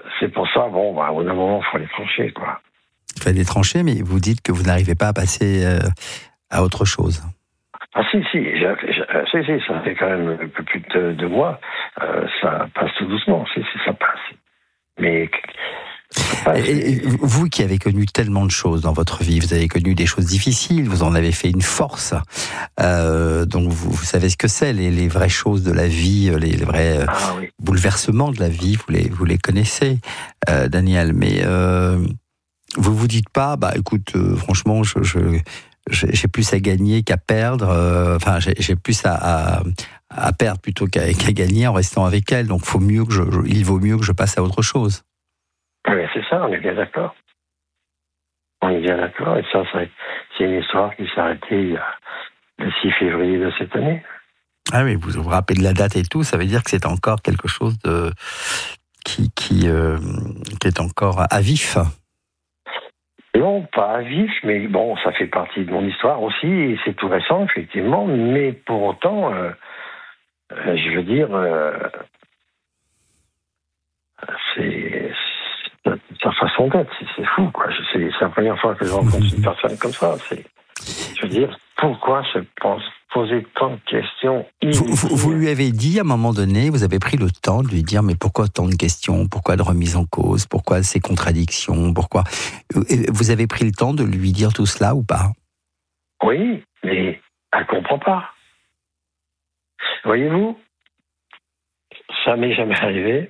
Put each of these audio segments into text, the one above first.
c'est pour ça, au bout d'un moment, il faut les trancher, quoi. Il fallait les trancher, mais vous dites que vous n'arrivez pas à passer à autre chose. Ah si, ça fait quand même un peu plus de 2 mois. Ça passe tout doucement, ça passe. Mais et vous qui avez connu tellement de choses dans votre vie, vous avez connu des choses difficiles, vous en avez fait une force. Donc vous savez ce que c'est, les vraies choses de la vie, les vrais bouleversements de la vie, vous les connaissez, Daniel. Mais vous vous dites pas, écoute, franchement, j'ai plus à gagner qu'à perdre. J'ai plus à perdre plutôt qu'à gagner en restant avec elle. Donc, il vaut mieux que je passe à autre chose. Oui, c'est ça, on est bien d'accord. On est bien d'accord. Et ça, c'est une histoire qui s'est arrêtée le 6 février de cette année. Ah oui, vous vous rappelez de la date et tout, ça veut dire que c'est encore quelque chose qui est encore à vif. Non, pas à vif, mais ça fait partie de mon histoire aussi, et c'est tout récent, effectivement, mais pour autant, je veux dire, c'est sa façon d'être, c'est fou, quoi. C'est la première fois que je rencontre une personne comme ça. Je veux dire, pourquoi se poser tant de questions vous lui avez dit à un moment donné, vous avez pris le temps de lui dire, mais pourquoi tant de questions, pourquoi de remise en cause, pourquoi ces contradictions, pourquoi... Vous avez pris le temps de lui dire tout cela ou pas? Oui, mais elle ne comprend pas. Voyez-vous, ça m'est jamais arrivé.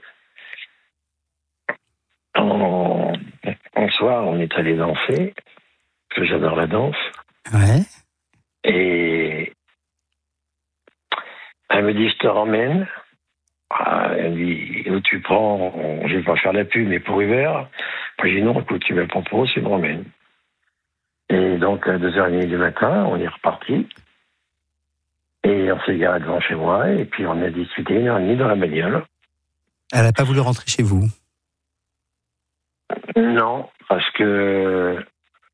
Un soir, on est allé danser, parce que j'adore la danse. Ouais. Et elle me dit, je te ramène. Elle me dit, où tu prends, je vais pas faire la pub, mais pour Uber. Moi, j'ai dit, non, écoute, tu me le proposes, tu me ramènes. Et donc, à 2h30 du matin, on est reparti. Et on s'est garé devant chez moi, et puis on a discuté 1h30 dans la bagnole. Elle n'a pas voulu rentrer chez vous? Non, parce que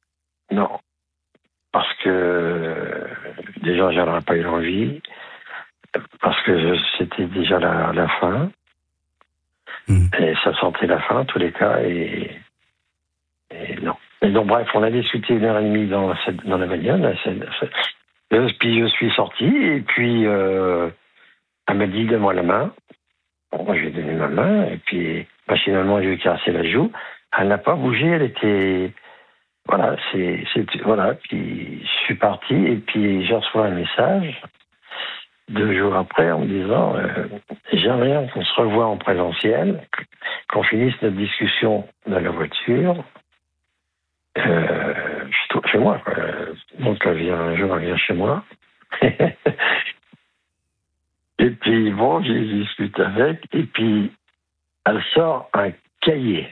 déjà, j'en aurais pas eu l'envie, parce que c'était déjà la fin, et ça sentait la fin, en tous les cas, et non. Et donc, bref, on a discuté 1h30 dans la bagnole, puis je suis sorti, et puis elle m'a dit, donne-moi la main. Bon, moi, je lui ai donné ma main, et puis machinalement, je lui ai caressé la joue. Elle n'a pas bougé, elle était... Voilà, puis je suis parti, et puis j'ai reçu un message 2 jours après en me disant j'aimerais bien qu'on se revoie en présentiel, qu'on finisse notre discussion dans la voiture, chez moi, quoi. Donc un jour, elle vient chez moi. Et puis j'ai discuté avec, et puis elle sort un cahier.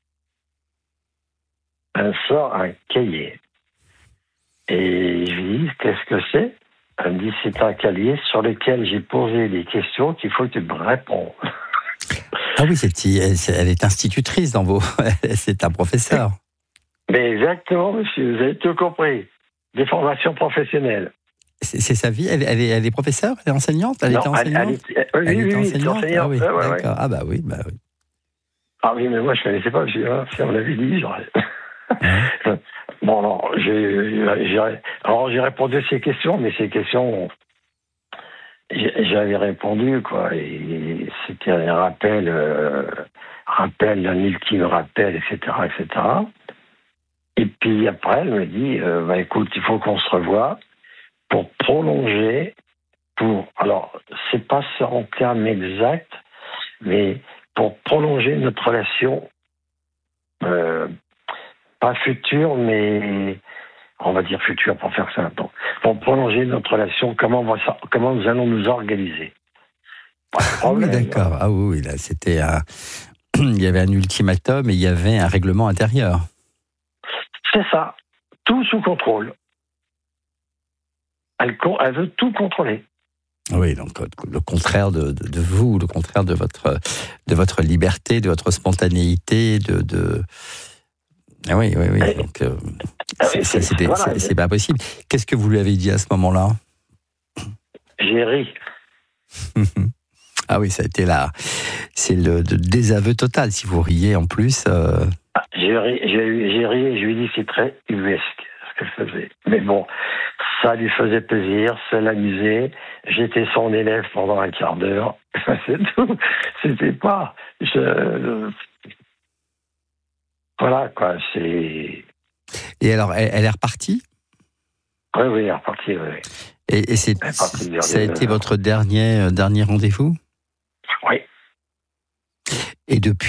Et je lui dis, qu'est-ce que c'est? Elle me dit, c'est un cahier sur lequel j'ai posé des questions qu'il faut que tu me répondes. Ah oui, elle est institutrice dans c'est un professeur. Mais exactement, monsieur, vous avez tout compris. Des formations professionnelles. C'est sa vie, elle est professeure, elle est enseignante, elle était enseignante. Elle était enseignante. Ah oui, d'accord. Ouais. Ah bah oui. Ah oui, mais moi je ne connaissais pas, si on l'avait dit, j'aurais... Bon, alors, j'ai répondu à ces questions, mais ces questions, j'avais répondu, quoi, et c'était un rappel d'un ultime rappel, etc., etc. Et puis après, elle me dit, écoute, il faut qu'on se revoie pour prolonger, alors, c'est pas ça en termes exacts, mais pour prolonger notre relation, pas future, mais on va dire future pour faire simple. Pour prolonger notre relation, comment nous allons nous organiser. Ah oui, d'accord. Ah oui, là, il y avait un ultimatum et il y avait un règlement intérieur. C'est ça. Tout sous contrôle. Elle veut tout contrôler. Oui, donc le contraire de vous, le contraire de votre liberté, de votre spontanéité, Ah oui. Donc, c'est pas possible. Qu'est-ce que vous lui avez dit à ce moment-là? J'ai ri. Ah oui, ça a été c'est le désaveu total. Si vous riez en plus. J'ai ri et je lui ai dit que c'est très ubuesque ce qu'elle faisait. Mais bon, ça lui faisait plaisir, ça l'amusait. J'étais son élève pendant un quart d'heure. C'est tout. C'était pas. Voilà, quoi. C'est. Et alors, elle est repartie ? Oui, elle est repartie, oui. Et ça a été votre dernier rendez-vous ? Oui. Et depuis ?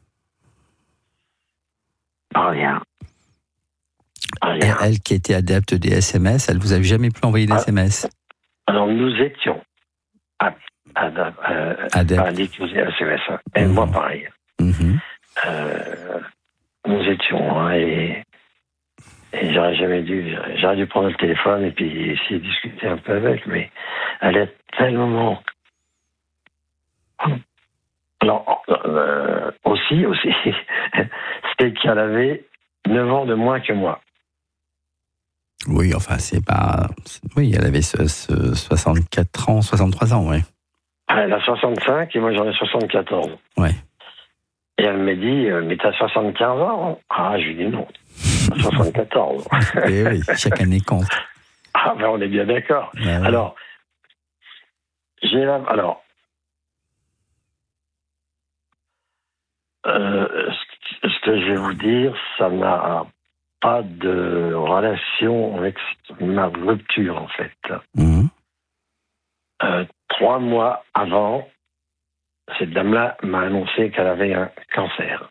Rien. Elle qui était adepte des SMS, elle vous a jamais plus envoyé d'SMS ? Alors, nous étions adeptes aux SMS. Et moi, pareil. Nous étions, et j'aurais dû prendre le téléphone et puis essayer de discuter un peu avec, mais elle est tellement. Alors, aussi, c'est qu'elle avait 9 ans de moins que moi. Oui, enfin, c'est pas. Oui, elle avait 63 ans, oui. Elle a 65 et moi j'en ai 74. Ouais. Et elle me dit, mais t'as 75 ans ? Ah, je lui dis non. 74. Et oui, chaque année compte. Ah, ben on est bien d'accord. Ouais. Alors, ce que je vais vous dire, ça n'a pas de relation avec ma rupture, en fait. 3 mois avant, cette dame-là m'a annoncé qu'elle avait un cancer.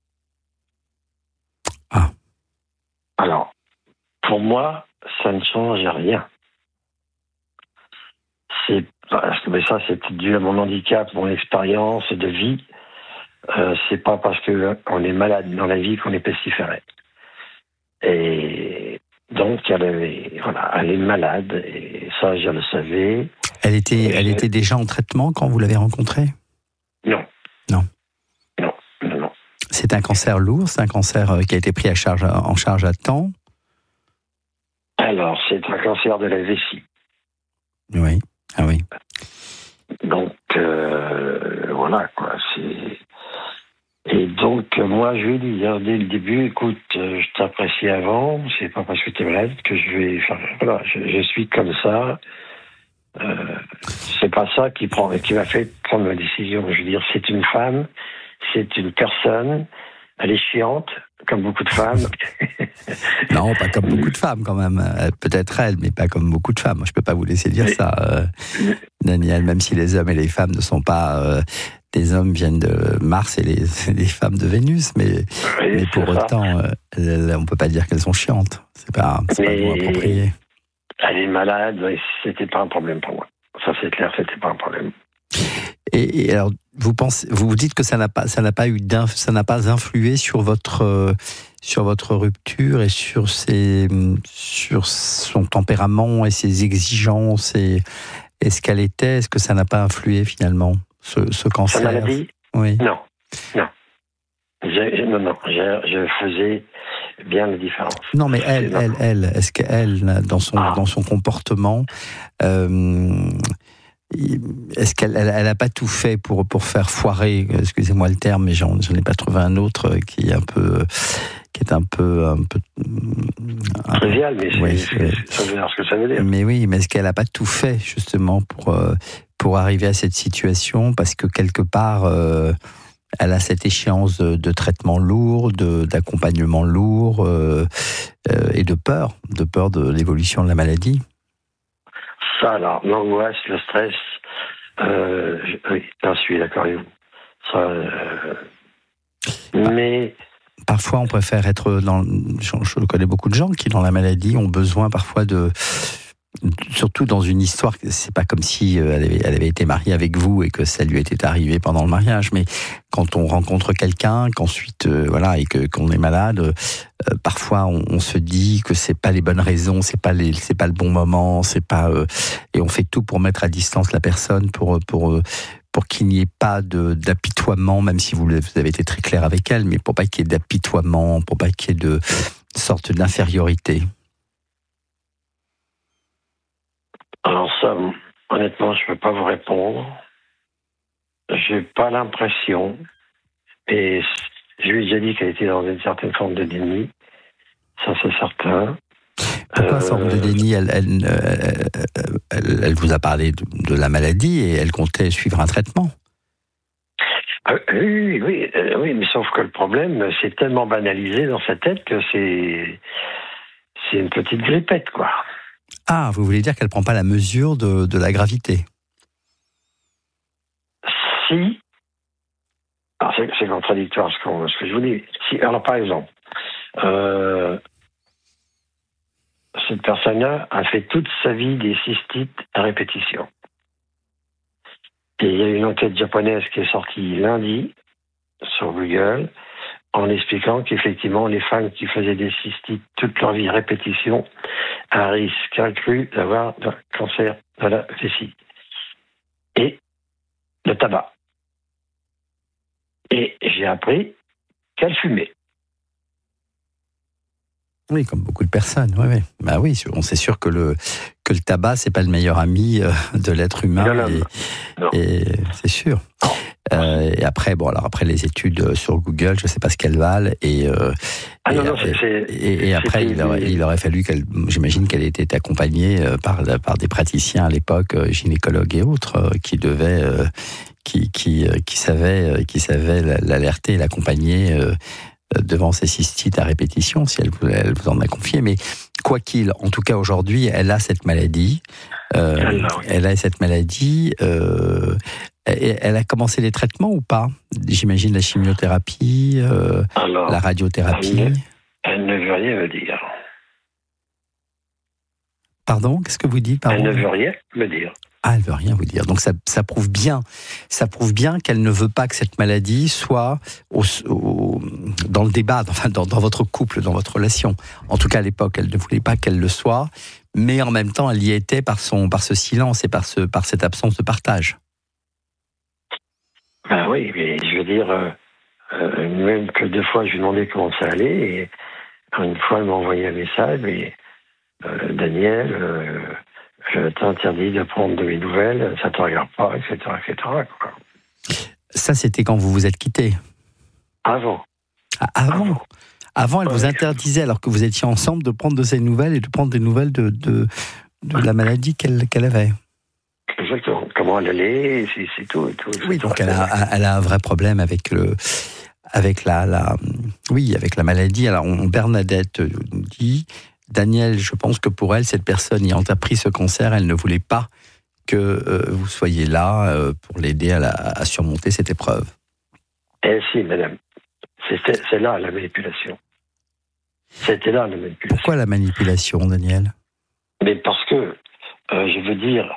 Ah. Alors, pour moi, ça ne change rien. Mais ça, c'est dû à mon handicap, mon expérience de vie. C'est pas parce qu'on est malade dans la vie qu'on est pestiféré. Et donc, elle est malade, et ça, je le savais. Elle était déjà en traitement quand vous l'avez rencontrée ? Non. C'est un cancer lourd, c'est un cancer qui a été pris en charge à temps ? Alors, c'est un cancer de la vessie. Oui, ah oui. Donc, voilà, quoi, Et donc, moi, je lui ai dit, dès le début, écoute, je t'apprécie avant, c'est pas parce que tu es malade que je vais... Enfin, voilà, je suis comme ça. C'est pas ça qui m'a fait prendre ma décision. Je veux dire, c'est une femme, c'est une personne, elle est chiante, comme beaucoup de femmes. Non, pas comme beaucoup de femmes, quand même. Peut-être elle, mais pas comme beaucoup de femmes. Je peux pas vous laisser dire ça, Daniel, même si les hommes et les femmes ne sont pas... les hommes viennent de Mars et les femmes de Vénus, mais pour autant, on peut pas dire qu'elles sont chiantes. C'est pas le mot approprié. Elle est malade, c'était pas un problème pour moi. Ça, c'est clair, c'était pas un problème. Et alors, vous dites que ça n'a pas influé sur votre rupture et sur son tempérament et ses exigences et ce qu'elle était. Est-ce que ça n'a pas influé finalement ce cancer? Sa maladie? Oui. Non. Je faisais bien la différence. Non, mais elle, est-ce qu'elle, dans son comportement, est-ce qu'elle n'a pas tout fait pour faire foirer, excusez-moi le terme, mais j'en ai pas trouvé un autre qui est un peu trivial, mais ça veut dire ce que ça veut dire. Mais oui, mais est-ce qu'elle n'a pas tout fait justement pour arriver à cette situation, parce que quelque part elle a cette échéance de traitement lourd, d'accompagnement lourd et de peur de l'évolution de la maladie. Ça, alors, l'angoisse, le stress, oui, je suis d'accord avec vous. Ça, mais... Parfois, on préfère être je connais beaucoup de gens qui, dans la maladie, ont besoin parfois surtout dans une histoire, c'est pas comme si elle avait été mariée avec vous et que ça lui était arrivé pendant le mariage, mais quand on rencontre quelqu'un, qu'ensuite et qu'on est malade, parfois on se dit que c'est pas les bonnes raisons, c'est pas le bon moment, et on fait tout pour mettre à distance la personne pour qu'il n'y ait pas d'apitoiement, même si vous avez été très clair avec elle, mais pour pas qu'il y ait d'apitoiement, pour pas qu'il y ait de sorte d'infériorité. Alors ça, honnêtement, je ne peux pas vous répondre. J'ai pas l'impression. Et je lui ai déjà dit qu'elle était dans une certaine forme de déni. Ça, c'est certain. Pourquoi forme de déni? Elle vous a parlé de la maladie et elle comptait suivre un traitement. Oui, mais sauf que le problème, c'est tellement banalisé dans sa tête que c'est une petite grippette, quoi. Ah, vous voulez dire qu'elle ne prend pas la mesure de la gravité? Si. Alors, c'est contradictoire ce que je vous dis. Si, alors, par exemple, cette personne-là a fait toute sa vie des cystites à répétition. Et il y a une enquête japonaise qui est sortie lundi sur Google en expliquant qu'effectivement, les femmes qui faisaient des cystites toute leur vie à répétition a un risque accru d'avoir un cancer de la vessie. Et le tabac. Et j'ai appris qu'elle fumait. Oui, comme beaucoup de personnes. Oui. Bah oui, c'est sûr que le tabac, c'est pas le meilleur ami de l'être humain. Non. Et c'est sûr. Et après, après les études sur Google, je sais pas ce qu'elles valent. Et après, il aurait fallu j'imagine qu'elle était accompagnée par des praticiens à l'époque, gynécologues et autres, qui savaient l'alerter et l'accompagner devant ces cystites à répétition, si elle vous en a confié. Mais quoi qu'il, en tout cas aujourd'hui, elle a cette maladie. Elle a cette maladie. Elle a commencé les traitements ou pas? J'imagine la chimiothérapie, la radiothérapie. Elle ne veut rien me dire. Pardon? Qu'est-ce que vous dites? Elle ne veut rien me dire. Ah, elle veut rien vous dire. Donc ça prouve bien qu'elle ne veut pas que cette maladie soit dans le débat, dans votre couple, dans votre relation. En tout cas, à l'époque, elle ne voulait pas qu'elle le soit, mais en même temps, elle y était par ce silence et par cette absence de partage. Ben oui, mais je veux dire, même que 2 fois, je lui demandais comment ça allait, et une fois, elle m'a envoyé un message, mais Daniel, je t'interdis de prendre de mes nouvelles, ça te regarde pas, etc. quoi. Ça, c'était quand vous vous êtes quittés? Avant. Avant, elle vous interdisait, alors que vous étiez ensemble, de prendre de ses nouvelles et de prendre des nouvelles de la maladie qu'elle avait. Exactement. Comment elle allait, c'est tout. Oui, donc elle a un vrai problème avec la maladie. Alors, Bernadette nous dit, Daniel, je pense que pour elle, cette personne ayant appris ce cancer, elle ne voulait pas que vous soyez là pour l'aider à surmonter cette épreuve. Eh si, madame. C'est là la manipulation. C'était là la manipulation. Pourquoi la manipulation, Daniel? Mais parce que, je veux dire,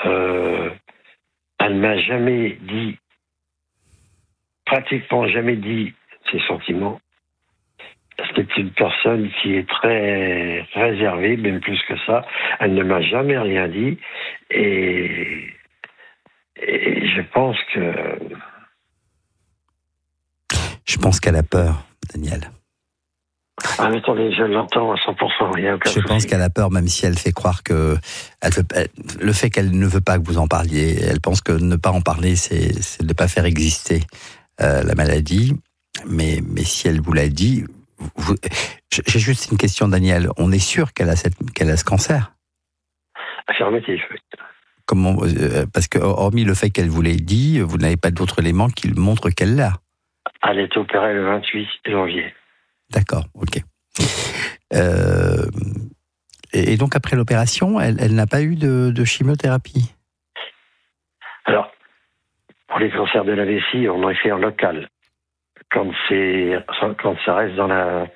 elle m'a jamais dit, pratiquement jamais dit ses sentiments. C'est une personne qui est très réservée, même plus que ça. Elle ne m'a jamais rien dit. Et je pense que... Je pense qu'elle a peur, Daniel. Ah, mais attendez, je l'entends à 100%. Il y a aucun souci. Pense qu'elle a peur, même si elle fait croire que... le fait qu'elle ne veut pas que vous en parliez, elle pense que ne pas en parler, c'est ne pas faire exister la maladie. Mais si elle vous l'a dit... J'ai juste une question, Daniel. On est sûr qu'elle a ce cancer? Affirmatif, oui. Comment, parce que, hormis le fait qu'elle vous l'ait dit, vous n'avez pas d'autres éléments qui montrent qu'elle l'a. Elle est opérée le 28 janvier. D'accord, ok. Et donc, après l'opération, elle n'a pas eu de chimiothérapie? Alors, pour les cancers de la vessie, on en fait en local. Quand ça reste quand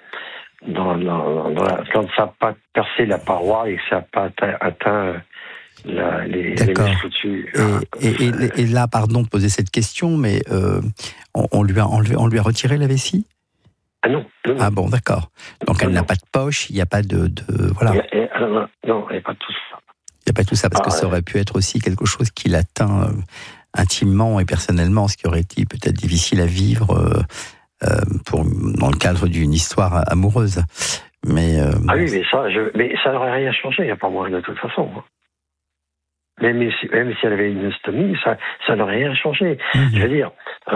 ça n'a pas percé la paroi et que ça n'a pas atteint les muscles au-dessus. Et là, pardon de poser cette question, mais on lui a retiré la vessie? Ah non. Ah bon, d'accord. Donc elle n'a pas de poche, il n'y a pas de voilà. Non, il n'y a pas tout ça. Il n'y a pas tout ça, parce que ça aurait pu être aussi quelque chose qui l'atteint intimement et personnellement, ce qui aurait été peut-être difficile à vivre dans le cadre d'une histoire amoureuse. Mais oui, mais ça n'aurait rien changé, pour moi, de toute façon. même si elle avait une ostéotomie, ça n'aurait rien changé. Je veux dire,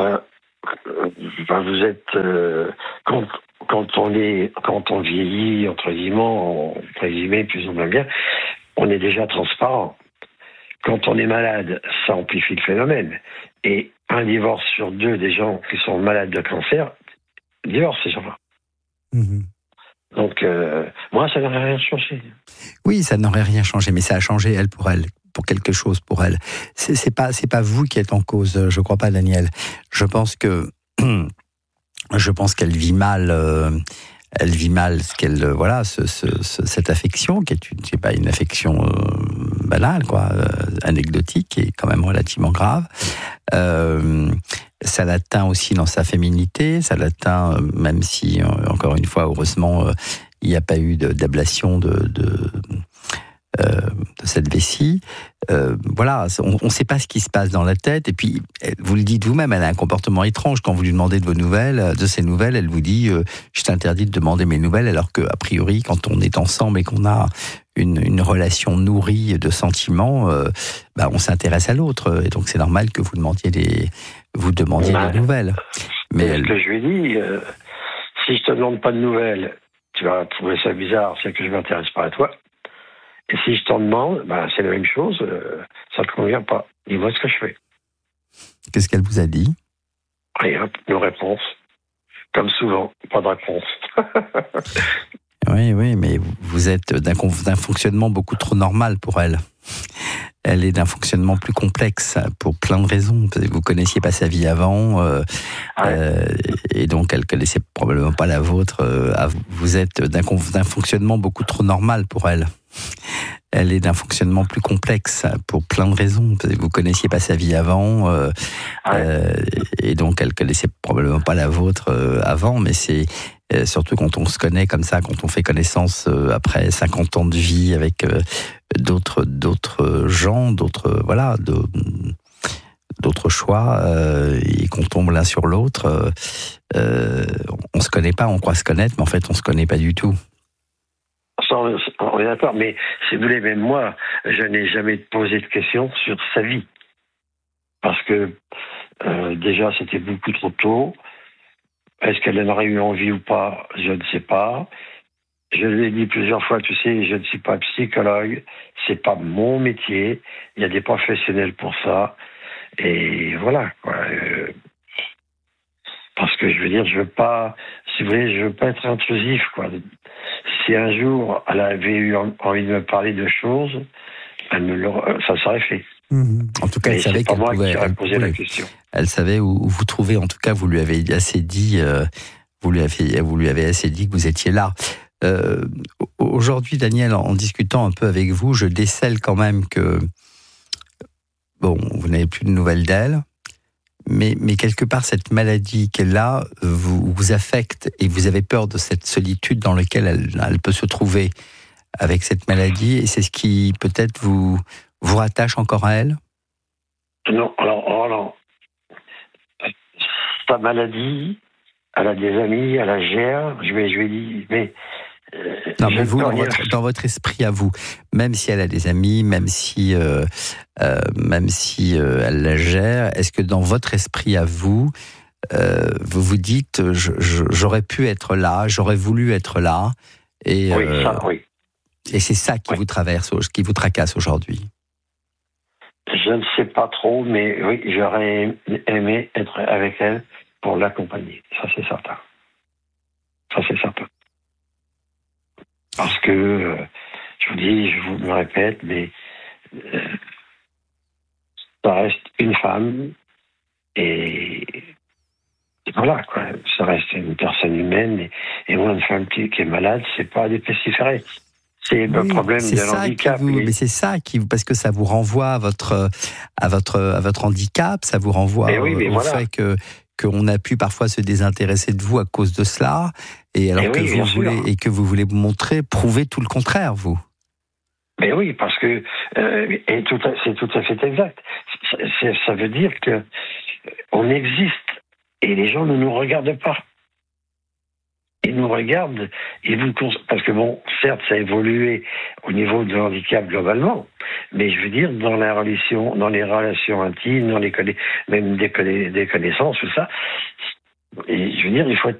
vous êtes quand on vieillit entre guillemets plus ou moins bien, on est déjà transparent. Quand on est malade, ça amplifie le phénomène. Et un divorce sur 2 des gens qui sont malades de cancer divorcent, ces gens-là. Donc, moi, ça n'aurait rien changé. Oui, ça n'aurait rien changé, mais ça a changé, pour quelque chose pour elle. C'est pas vous qui êtes en cause, je crois pas, Daniel. Je pense qu'elle vit mal. Elle vit mal cette affection qui est pas une affection banale, anecdotique et quand même relativement grave. Ça l'atteint aussi dans sa féminité, ça l'atteint même si, encore une fois, heureusement, il n'y a pas eu d'ablation de cette vessie. On ne sait pas ce qui se passe dans la tête. Et puis, vous le dites vous-même, elle a un comportement étrange. Quand vous lui demandez de ses nouvelles, elle vous dit je t'interdis de demander mes nouvelles, alors qu'a priori, quand on est ensemble et qu'on a une relation nourrie de sentiments, on s'intéresse à l'autre. Et donc, c'est normal que vous demandiez des nouvelles. Mais ce que je lui dis, si je te demande pas de nouvelles, tu vas trouver ça bizarre, c'est que je m'intéresse pas à toi. Et si je t'en demande, c'est la même chose, ça ne te convient pas. Dis-moi ce que je fais. Qu'est-ce qu'elle vous a dit? Rien, nos réponses. Comme souvent, pas de réponse. Oui, mais vous êtes d'un fonctionnement beaucoup trop normal pour elle. Elle est d'un fonctionnement plus complexe pour plein de raisons. Vous connaissiez pas sa vie avant, et donc elle connaissait probablement pas la vôtre. Vous êtes d'un fonctionnement beaucoup trop normal pour elle. Elle est d'un fonctionnement plus complexe pour plein de raisons. Vous connaissiez pas sa vie avant, et donc elle connaissait probablement pas la vôtre avant, mais c'est surtout quand on se connaît comme ça, quand on fait connaissance après 50 ans de vie avec d'autres gens, d'autres choix, et qu'on tombe l'un sur l'autre, on se connaît pas, on croit se connaître, mais en fait on se connaît pas du tout. On est d'accord, mais si vous voulez, même moi, je n'ai jamais posé de questions sur sa vie. Parce que déjà, c'était beaucoup trop tôt. Est-ce qu'elle en aurait eu envie ou pas? Je ne sais pas. Je lui ai dit plusieurs fois, tu sais, je ne suis pas psychologue, c'est pas mon métier, il y a des professionnels pour ça. Et voilà, parce que je veux dire, je veux pas être intrusif, Si un jour elle avait eu envie de me parler de choses, ça serait fait. En tout cas, elle savait qu'elle pouvait. La question. Elle savait où vous trouvez. En tout cas, vous lui avez assez dit. Vous lui avez assez dit que vous étiez là. Aujourd'hui, Daniel, en discutant un peu avec vous, je décèle quand même que vous n'avez plus de nouvelles d'elle. Mais quelque part, cette maladie qu'elle a vous affecte et vous avez peur de cette solitude dans laquelle elle peut se trouver avec cette maladie. Et c'est ce qui, peut-être, vous rattache encore à elle? Non, alors, sa maladie, elle a des amis, elle la gère. Je lui ai dit, mais... Non, mais vous, dans votre esprit à vous, même si elle a des amis, même si elle la gère, est-ce que dans votre esprit à vous, vous vous dites, j'aurais pu être là, j'aurais voulu être là, et oui. Et c'est ça qui vous traverse, qui vous tracasse aujourd'hui? Je ne sais pas trop, mais oui, j'aurais aimé être avec elle pour l'accompagner. Ça, c'est certain. Parce que, je me répète, mais ça reste une femme et voilà, ça reste une personne humaine et moi, une femme qui est malade, c'est pas des pestiférés. C'est le problème de l'handicap. Mais c'est ça parce que ça vous renvoie à votre handicap, ça vous renvoie au fait qu'on a pu parfois se désintéresser de vous à cause de cela, et alors que vous voulez vous montrer, prouver tout le contraire, vous. Mais oui, parce que c'est tout à fait exact. Ça veut dire que on existe et les gens ne nous regardent pas. ils nous regardent, parce que bon, certes, ça a évolué au niveau du handicap globalement, mais je veux dire, dans les relations intimes, même des connaissances, tout ça, et je veux dire, il faut être